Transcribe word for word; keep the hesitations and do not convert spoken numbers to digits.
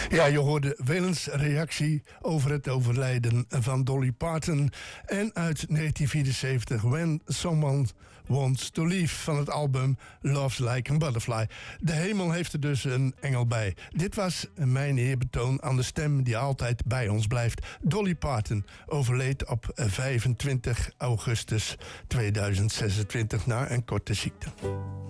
Ja, je hoorde Waylon's reactie over het overlijden van Dolly Parton. En uit negentien vierenzeventig When Someone Wants to Leave van het album Love's Like a Butterfly. De hemel heeft er dus een engel bij. Dit was mijn eerbetoon aan de stem die altijd bij ons blijft. Dolly Parton overleed op vijfentwintig augustus tweeduizend zesentwintig na een korte ziekte.